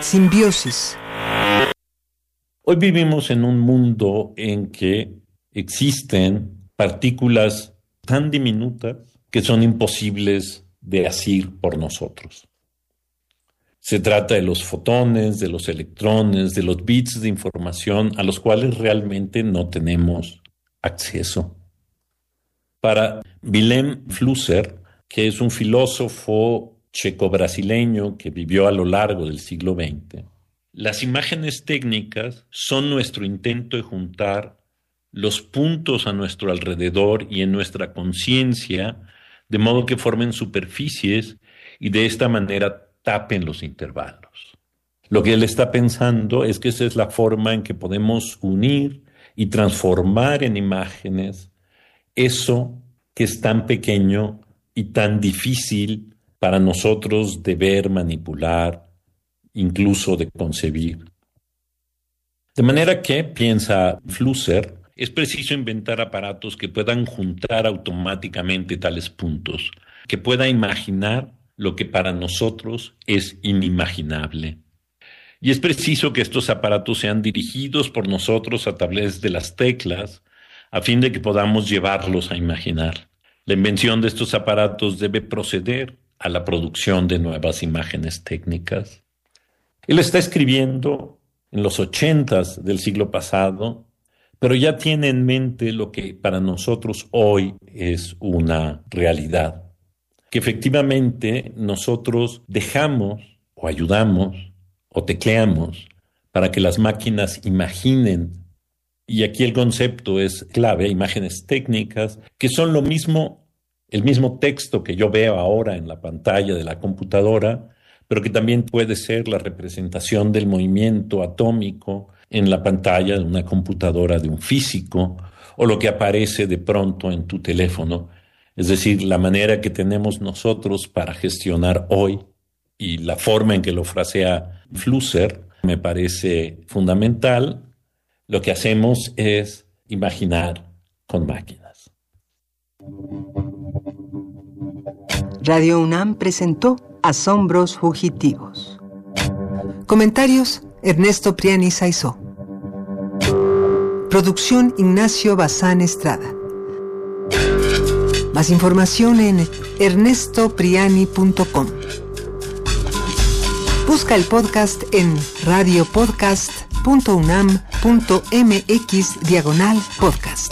Simbiosis. Hoy vivimos en un mundo en que existen partículas tan diminutas que son imposibles de asir por nosotros. Se trata de los fotones, de los electrones, de los bits de información a los cuales realmente no tenemos acceso. Para Wilhelm Flusser, que es un filósofo checo-brasileño que vivió a lo largo del siglo XX, las imágenes técnicas son nuestro intento de juntar los puntos a nuestro alrededor y en nuestra conciencia, de modo que formen superficies y de esta manera tapen los intervalos. Lo que él está pensando es que esa es la forma en que podemos unir y transformar en imágenes eso que es tan pequeño y tan difícil para nosotros de ver, manipular, incluso de concebir. De manera que, piensa Flusser, es preciso inventar aparatos que puedan juntar automáticamente tales puntos, que pueda imaginar lo que para nosotros es inimaginable. Y es preciso que estos aparatos sean dirigidos por nosotros a través de las teclas, a fin de que podamos llevarlos a imaginar. La invención de estos aparatos debe proceder a la producción de nuevas imágenes técnicas. Él está escribiendo en los 80s del siglo pasado, pero ya tiene en mente lo que para nosotros hoy es una realidad. Que efectivamente nosotros dejamos o ayudamos o tecleamos para que las máquinas imaginen. Y aquí el concepto es clave, imágenes técnicas, que son lo mismo, el mismo texto que yo veo ahora en la pantalla de la computadora, pero que también puede ser la representación del movimiento atómico en la pantalla de una computadora de un físico, o lo que aparece de pronto en tu teléfono. Es decir, la manera que tenemos nosotros para gestionar hoy y la forma en que lo frasea Flusser me parece fundamental. Lo que hacemos es imaginar con máquinas. Radio UNAM presentó Asombros Fugitivos. Comentarios: Ernesto Priani Saizó. Producción: Ignacio Bazán Estrada. Más información en ernestopriani.com. Busca el podcast en radiopodcast.unam.mx/podcast.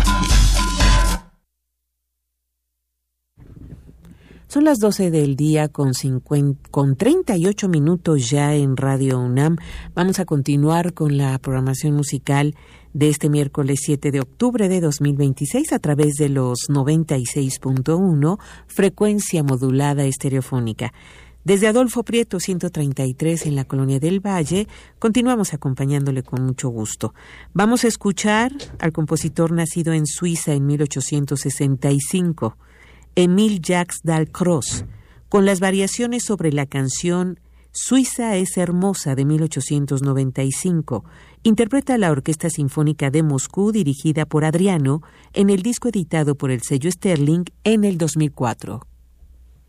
Son las 12 del día con 38 minutos ya en Radio UNAM. Vamos a continuar con la programación musical de este miércoles 7 de octubre de 2026 a través de los 96.1, frecuencia modulada estereofónica. Desde Adolfo Prieto 133 en la Colonia del Valle, continuamos acompañándole con mucho gusto. Vamos a escuchar al compositor nacido en Suiza en 1865, Émile Jacques Dalcroze, con las variaciones sobre la canción Suiza es hermosa de 1895. Interpreta la Orquesta Sinfónica de Moscú dirigida por Adriano en el disco editado por el sello Sterling en el 2004.